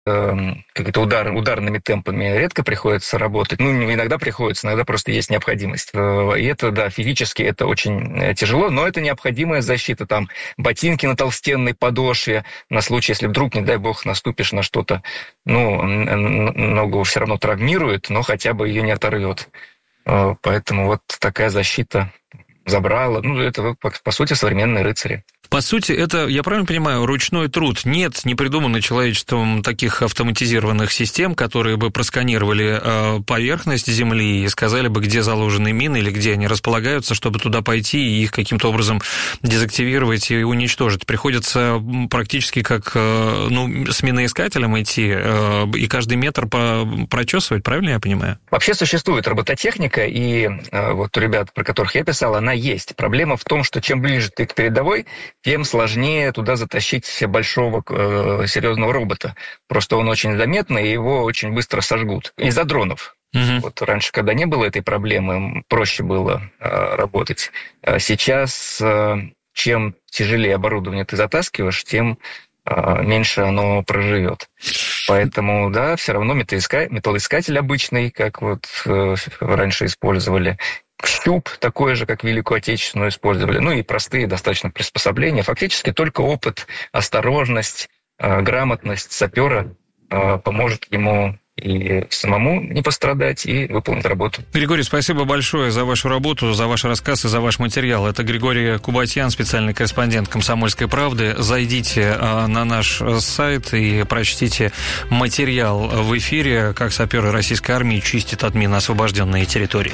какие-то ударными темпами редко приходится работать. Ну, иногда приходится, иногда просто есть необходимость. И это, да, физически это очень тяжело, но это необходимая защита. Там ботинки на толстенной подошве на случай, если вдруг, не дай бог, наступишь на что-то, ну, ногу все равно травмирует, но хотя бы ее не оторвет. Поэтому вот такая защита забрала. Ну, это, по сути, современные рыцари. По сути, это, я правильно понимаю, ручной труд. Нет, не придумано человечеством таких автоматизированных систем, которые бы просканировали поверхность Земли и сказали бы, где заложены мины или где они располагаются, чтобы туда пойти и их каким-то образом дезактивировать и уничтожить. Приходится практически как с миноискателем идти и каждый метр прочесывать, правильно я понимаю? Вообще существует робототехника, и вот у ребят, про которых я писал, она есть. Проблема в том, что чем ближе ты к передовой, тем сложнее туда затащить большого серьезного робота. Просто он очень заметный, и его очень быстро сожгут. Из-за дронов. Вот раньше, когда не было этой проблемы, проще было работать. Сейчас, чем тяжелее оборудование ты затаскиваешь, тем меньше оно проживет. Поэтому, да, все равно металлоискатель обычный, как вот раньше использовали. Щуп такой же, как Великую Отечественную использовали. Ну и простые достаточно приспособления. Фактически только опыт, осторожность, грамотность сапера поможет ему и самому не пострадать, и выполнить работу. Григорий, спасибо большое за вашу работу, за ваш рассказ и за ваш материал. Это Григорий Кубатьян, специальный корреспондент «Комсомольской правды». Зайдите на наш сайт и прочтите материал в эфире, как саперы российской армии чистят от мин освобожденные территории.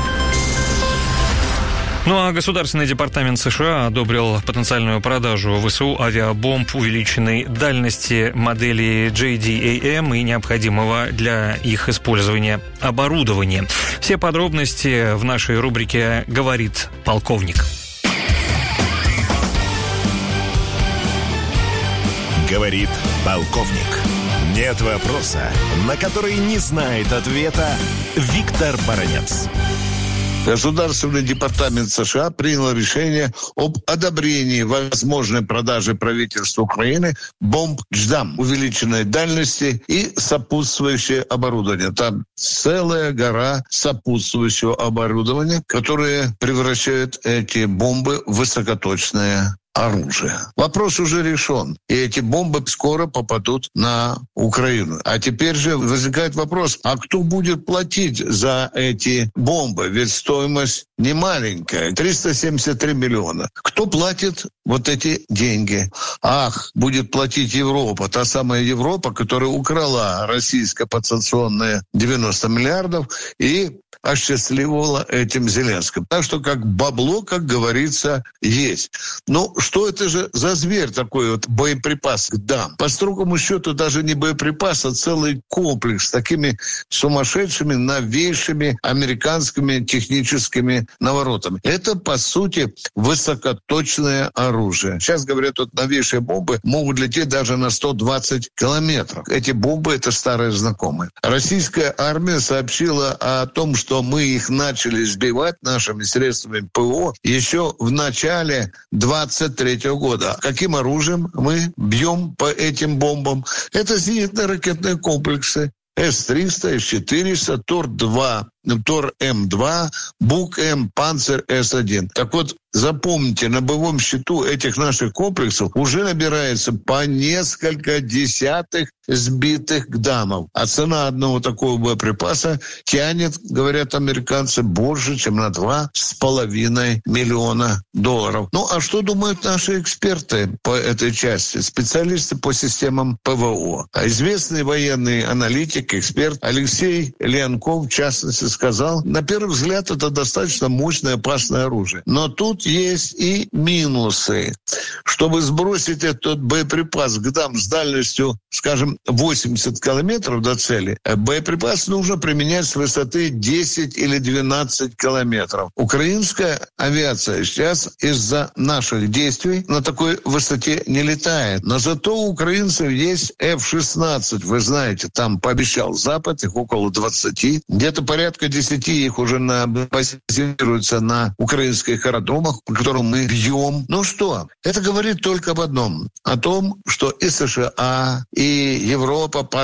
Ну а Государственный департамент США одобрил потенциальную продажу ВСУ авиабомб увеличенной дальности модели JDAM и необходимого для их использования оборудования. Все подробности в нашей рубрике «Говорит полковник». Говорит полковник. Нет вопроса, на который не знает ответа Виктор Баранец. Государственный департамент США принял решение об одобрении возможной продажи правительству Украины бомб «Дждам» увеличенной дальности и сопутствующее оборудование. Там целая гора сопутствующего оборудования, которое превращает эти бомбы в высокоточное оружие. Вопрос уже решен, и эти бомбы скоро попадут на Украину. А теперь же возникает вопрос, а кто будет платить за эти бомбы? Ведь стоимость не маленькая, 373 миллиона. Кто платит вот эти деньги? Ах, будет платить Европа, та самая Европа, которая украла российское подсанкционное 90 миллиардов и осчастливила этим Зеленским. Так что как бабло, как говорится, есть. Ну, что это же за зверь такой вот боеприпас «Дждам»? По строгому счету даже не боеприпас, а целый комплекс с такими сумасшедшими, новейшими американскими техническими наворотами. Это, по сути, высокоточное оружие. Сейчас, говорят, вот новейшие бомбы могут лететь даже на 120 километров. Эти бомбы — это старые знакомые. Российская армия сообщила о том, что мы их начали сбивать нашими средствами ПВО еще в начале 23 года. Каким оружием мы бьем по этим бомбам? Это зенитно-ракетные комплексы С-300, С-400, Тор-2, Тор-М2, Бук-М, Панцер-С-1. Так вот, запомните, на боевом счету этих наших комплексов уже набирается по несколько десятых сбитых «Дждамов. А цена одного такого боеприпаса тянет, говорят американцы, больше, чем на $2,5 миллиона. Ну, а что думают наши эксперты по этой части? Специалисты по системам ПВО. А известный военный аналитик, эксперт Алексей Леонков, в частности, сказал, на первый взгляд, это достаточно мощное, опасное оружие. Но тут есть и минусы. Чтобы сбросить этот боеприпас «Дждам» с дальностью, скажем, 80 километров до цели, боеприпас нужно применять с высоты 10 или 12 километров. Украинская авиация сейчас из-за наших действий на такой высоте не летает. Но зато у украинцев есть F-16. Вы знаете, там пообещал Запад, их около 20. Где-то порядка 10 их уже базируются на украинских аэродромах, по которым мы бьем. Ну что, это говорит только об одном. О том, что и США, и Европа